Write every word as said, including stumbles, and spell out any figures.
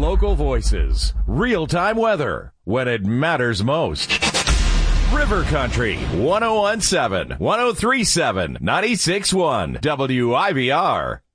local voices, real-time weather, when it matters most. River Country, one oh one point seven, one oh three point seven, ninety-six point one, W I B R.